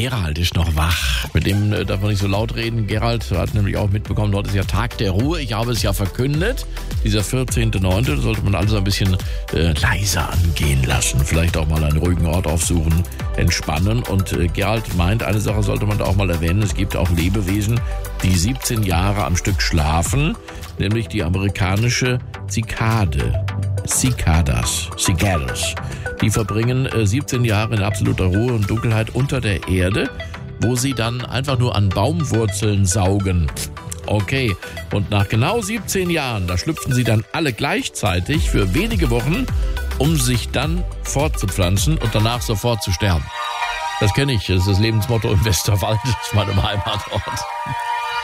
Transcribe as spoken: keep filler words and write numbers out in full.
Gerald ist noch wach. Mit dem äh, darf man nicht so laut reden. Gerald hat nämlich auch mitbekommen, dort ist ja Tag der Ruhe. Ich habe es ja verkündet. Dieser vierzehnten neunten Da sollte man alles ein bisschen äh, leiser angehen lassen. Vielleicht auch mal einen ruhigen Ort aufsuchen, entspannen. Und äh, Gerald meint, eine Sache sollte man da auch mal erwähnen. Es gibt auch Lebewesen, die siebzehn Jahre am Stück schlafen. Nämlich die amerikanische Zikade. Cicadas. Cicadas. Die verbringen äh, siebzehn Jahre in absoluter Ruhe und Dunkelheit unter der Erde, wo sie dann einfach nur an Baumwurzeln saugen. Okay, und nach genau siebzehn Jahren, da schlüpfen sie dann alle gleichzeitig für wenige Wochen, um sich dann fortzupflanzen und danach sofort zu sterben. Das kenne ich, das ist das Lebensmotto im Westerwald, das ist meinem Heimatort.